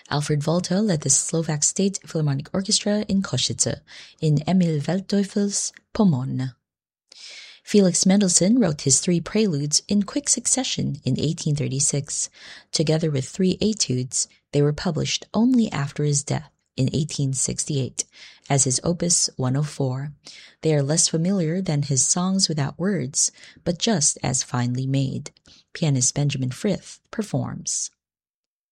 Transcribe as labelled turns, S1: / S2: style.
S1: Alfred Volta led the Slovak State Philharmonic Orchestra in Košice in Emil Waldteufel's Pomone. Felix Mendelssohn wrote his 3 preludes in quick succession in 1836. Together with 3 etudes, they were published only after his death in 1868 as his Opus 104. They are less familiar than his Songs Without Words, but just as finely made. Pianist Benjamin Frith performs.